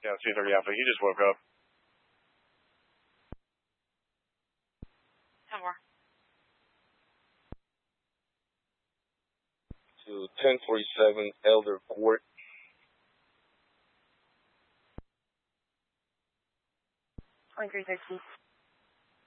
Yeah, 2:30 Alpha. He just woke up. 10 more. To 1047 Elder Court. 2313.